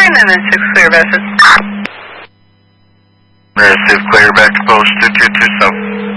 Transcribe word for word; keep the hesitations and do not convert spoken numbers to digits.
and then six clear message. Massive clear back to post two two two seven.